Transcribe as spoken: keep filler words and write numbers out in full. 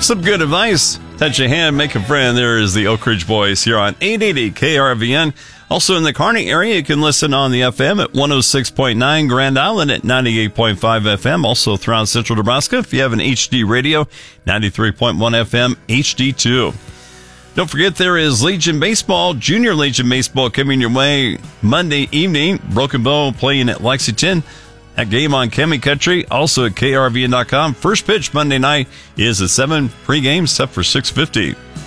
Some good advice. Touch a hand, make a friend. There is the Oak Ridge Boys here on eight eighty K R V N. Also in the Kearney area, you can listen on the F M at one oh six point nine, Grand Island at ninety-eight point five F M. Also throughout central Nebraska, if you have an H D radio, ninety-three point one F M, H D two. Don't forget there is Legion Baseball, Junior Legion Baseball coming your way Monday evening. Broken Bow playing at Lexington. That game on Chemi Country, also at K R V N dot com. First pitch Monday night is at seven. Pre-game set for six fifty.